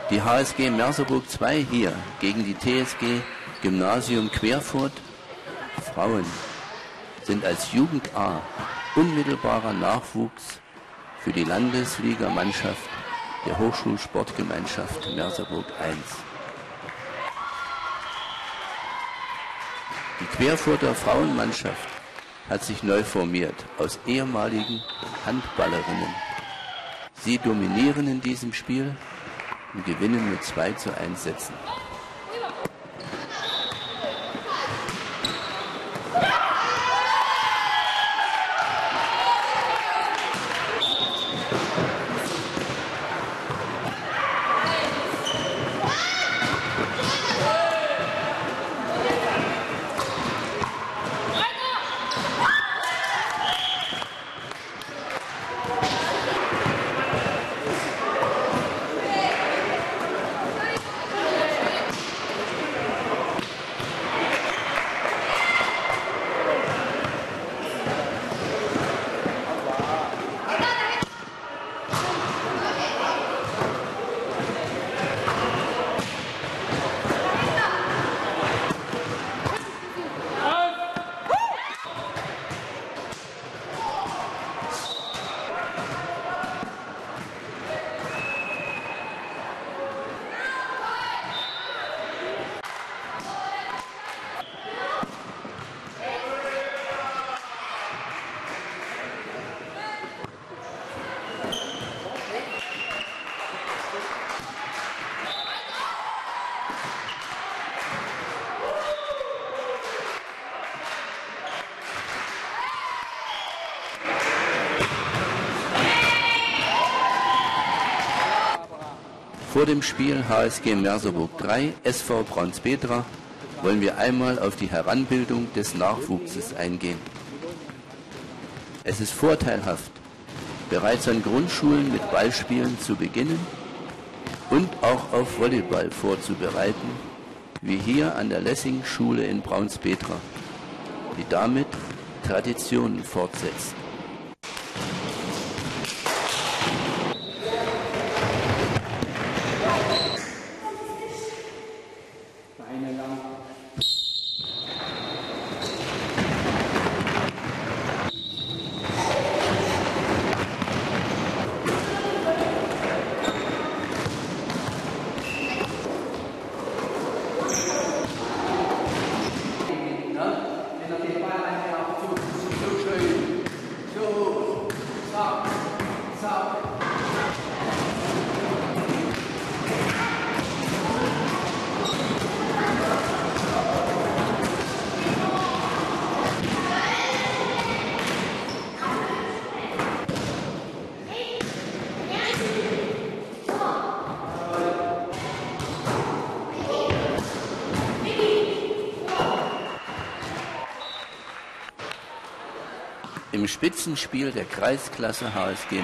Die HSG Merseburg 2 hier gegen die TSG Gymnasium Querfurt. Frauen sind als Jugend A unmittelbarer Nachwuchs für die Landesligamannschaft der Hochschulsportgemeinschaft Merseburg 1. Die Querfurter Frauenmannschaft hat sich neu formiert aus ehemaligen Handballerinnen. Sie dominieren in diesem Spiel und gewinnen mit 2:1 Sätzen. Vor dem Spiel HSG Merseburg 3, SV Braunspetra wollen wir einmal auf die Heranbildung des Nachwuchses eingehen. Es ist vorteilhaft, bereits an Grundschulen mit Ballspielen zu beginnen und auch auf Volleyball vorzubereiten, wie hier an der Lessing-Schule in Braunspetra, die damit Traditionen fortsetzt. Im Spitzenspiel der Kreisklasse HSG